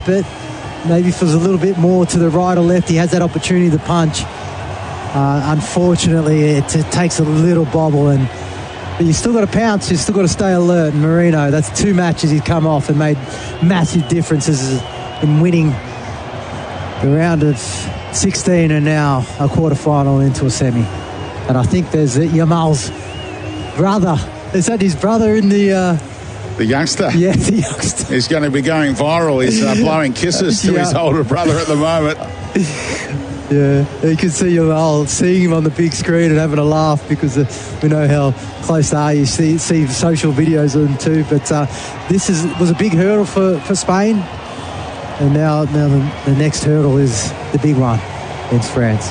But maybe if it was a little bit more to the right or left, he has that opportunity to punch. Unfortunately, it takes a little bobble, but you still got to pounce. You still got to stay alert. And Marino, that's 2 matches he's come off and made massive differences in winning the round of 16 and now a quarterfinal into a semi. And I think there's Yamal's brother. Is that his brother in the youngster? Yeah, the youngster. He's going to be going viral. He's blowing kisses to his older brother at the moment. Yeah, you can see Yamal seeing him on the big screen and having a laugh because we know how close they are. You see social videos of them too. But this was a big hurdle for Spain. And now the next hurdle is the big one against France.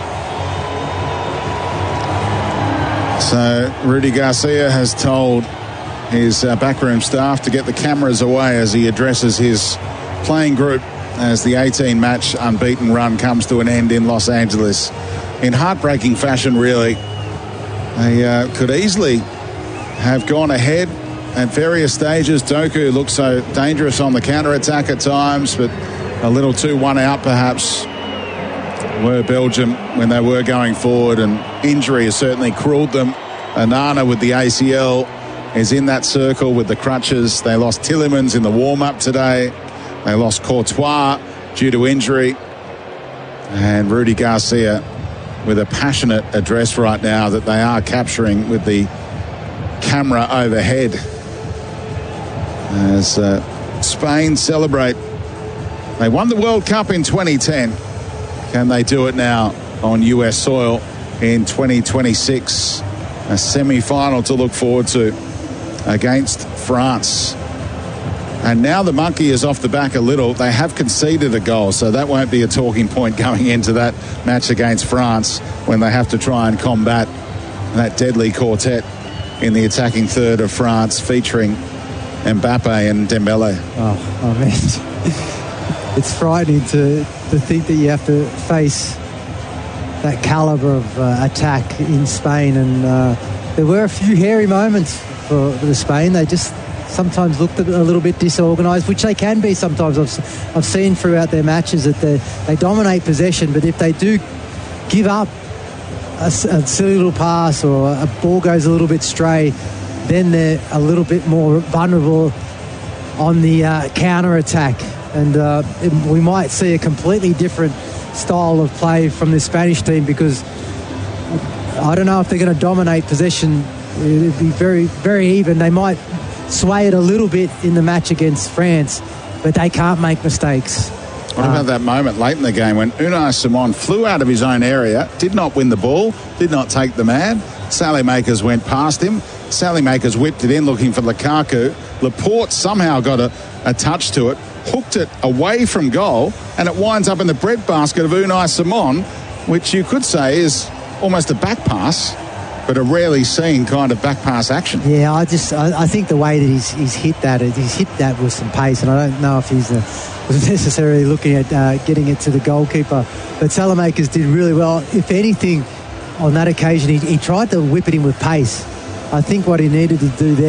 So Rudy Garcia has told his backroom staff to get the cameras away as he addresses his playing group as the 18-match unbeaten run comes to an end in Los Angeles. In heartbreaking fashion, really. They could easily have gone ahead at various stages. Doku looked so dangerous on the counter-attack at times, but a little too one out perhaps were Belgium when they were going forward, and injury has certainly cruelled them. Onana with the ACL is in that circle with the crutches. They lost Tielemans in the warm-up today. They lost Courtois due to injury. And Rudy Garcia with a passionate address right now that they are capturing with the camera overhead as Spain celebrate. They won the World Cup in 2010. Can they do it now on US soil in 2026? A semi-final to look forward to against France. And now the monkey is off the back a little. They have conceded a goal, so that won't be a talking point going into that match against France when they have to try and combat that deadly quartet in the attacking third of France, featuring Mbappe and Dembele. Oh man. It's frightening to think that you have to face that calibre of attack in Spain. And there were a few hairy moments for the Spain. They just sometimes looked a little bit disorganised, which they can be sometimes. I've seen throughout their matches that they dominate possession, but if they do give up a silly little pass or a ball goes a little bit stray, then they're a little bit more vulnerable on the counter-attack. And we might see a completely different style of play from the Spanish team, because I don't know if they're going to dominate possession. It'd be very, very even. They might sway it a little bit in the match against France, but they can't make mistakes. What about that moment late in the game when Unai Simon flew out of his own area, did not win the ball, did not take the man? Sally Makers went past him. Sally Makers whipped it in looking for Lukaku. Laporte somehow got a touch to it, hooked it away from goal, and it winds up in the breadbasket of Unai Simon, which you could say is almost a back pass, but a rarely seen kind of back pass action. Yeah, I think the way that he's hit that with some pace, and I don't know if he's necessarily looking at getting it to the goalkeeper. But Salamakers did really well. If anything, on that occasion, he tried to whip it in with pace. I think what he needed to do there